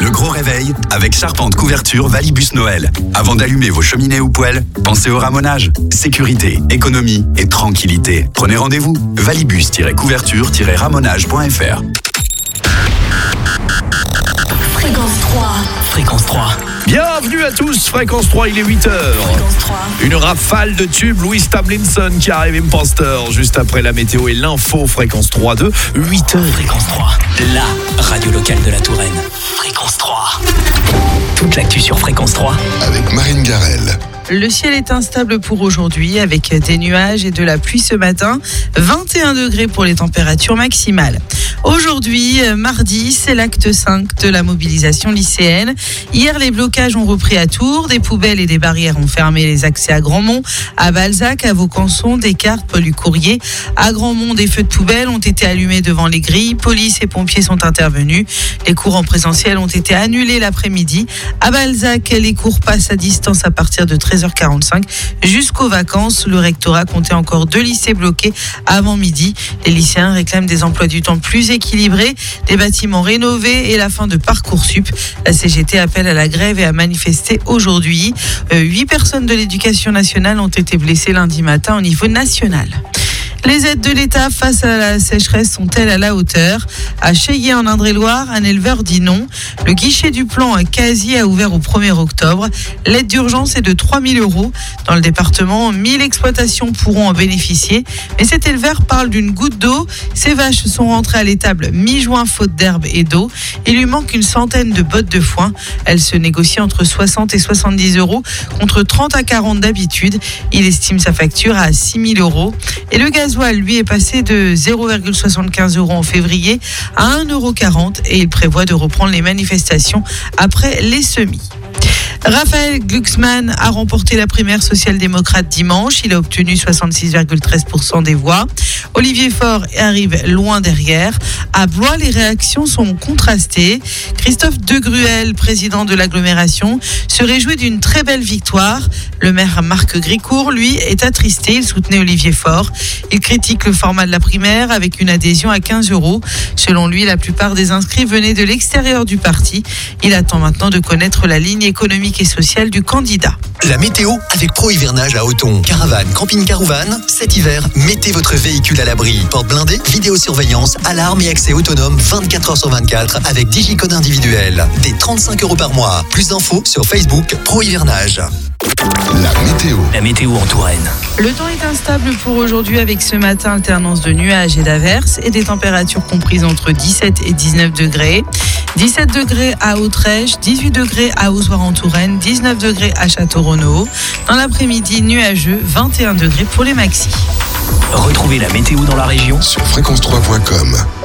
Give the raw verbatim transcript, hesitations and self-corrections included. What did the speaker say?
Le gros réveil avec Charpente Couverture Valibus Noël. Avant d'allumer vos cheminées ou poêles, pensez au ramonage. Sécurité, économie et tranquillité. Prenez rendez-vous. valibus-couverture-ramonage point f r. Fréquence trois. Fréquence trois. Bienvenue à tous, Fréquence trois, il est huit heures. Fréquence trois. Une rafale de tubes, Louis Tomlinson qui arrive Imposter juste après la météo et l'info. Fréquence trois de huit heures. Fréquence trois, la radio locale de la Touraine. Fréquence trois. Toute l'actu sur Fréquence trois avec Marine Garel. Le ciel est instable pour aujourd'hui avec des nuages et de la pluie ce matin. vingt et un degrés pour les températures maximales. Aujourd'hui, mardi, c'est l'acte cinq de la mobilisation lycéenne. Hier, les blocages ont repris à Tours. Des poubelles et des barrières ont fermé les accès à Grandmont, à Balzac, à Vaucanson, Descartes, Paul-Courrier. À Grandmont, des feux de poubelle ont été allumés devant les grilles. Police et pompiers sont intervenus. Les cours en présentiel ont été annulés l'après-midi. À Balzac, les cours passent à distance à partir de treize heures quarante-cinq jusqu'aux vacances. Le rectorat comptait encore deux lycées bloqués avant midi. Les lycéens réclament des emplois du temps plus équilibrés, des bâtiments rénovés et la fin de Parcoursup. La C G T appelle à la grève et à manifester aujourd'hui. Huit personnes de l'éducation nationale ont été blessées lundi matin au niveau national. Les aides de l'État face à la sécheresse sont-elles à la hauteur ? À Cheillet en Indre-et-Loire, un éleveur dit non. Le guichet du plan à Casier a ouvert au premier octobre. L'aide d'urgence est de trois mille euros. Dans le département, mille exploitations pourront en bénéficier. Mais cet éleveur parle d'une goutte d'eau. Ses vaches sont rentrées à l'étable mi-juin faute d'herbe et d'eau. Il lui manque une centaine de bottes de foin. Elles se négocient entre soixante et soixante-dix euros contre trente à quarante d'habitude. Il estime sa facture à six mille euros. Et le gasoil, lui, est passé de zéro virgule soixante-quinze euros en février à un euro quarante et il prévoit de reprendre les manifestations après les semis. Raphaël Glucksmann a remporté la primaire social-démocrate dimanche. Il a obtenu soixante-six virgule treize pour cent des voix. Olivier Faure arrive loin derrière. À Blois, les réactions sont contrastées. Christophe Degruel, président de l'agglomération, se réjouit d'une très belle victoire. Le maire Marc Gricourt, lui, est attristé. Il soutenait Olivier Faure. Il critique le format de la primaire avec une adhésion à quinze euros. Selon lui, la plupart des inscrits venaient de l'extérieur du parti. Il attend maintenant de connaître la ligne économique et sociale du candidat. La météo avec Pro Hivernage à Othon. Caravane, camping-car ou van, cet hiver, mettez votre véhicule à l'abri. Porte blindée, vidéosurveillance, alarme et accès autonome vingt-quatre heures sur vingt-quatre avec digicode individuel. Des trente-cinq euros par mois. Plus d'infos sur Facebook Pro Hivernage. La météo. La météo en Touraine. Le temps est instable pour aujourd'hui avec ce matin alternance de nuages et d'averses et des températures comprises entre dix-sept et dix-neuf degrés. dix-sept degrés à Autrèche, dix-huit degrés à Ozoir en Touraine, dix-neuf degrés à Château-Renaud. Dans l'après-midi, nuageux, vingt et un degrés pour les maxis. Retrouvez la météo dans la région Sur fréquence trois point com.